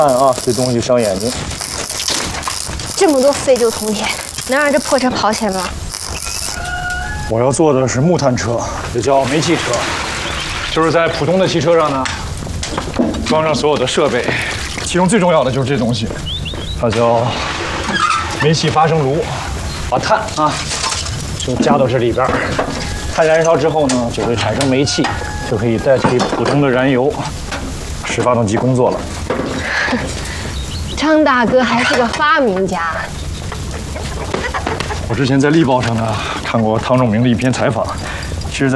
看啊，这东西伤眼睛。 这么多废旧铜铁，能让这破车跑起来吗？ 我要做的是木炭车，这叫煤气车，就是在普通的汽车上呢，装上所有的设备，其中最重要的就是这东西，它叫煤气发生炉，把碳啊就加到这里边，碳燃烧之后呢，就会产生煤气，就可以代替普通的燃油，使发动机工作了。 张大哥还是个发明家。 我之前在《力报》上呢看过汤仲明的一篇采访，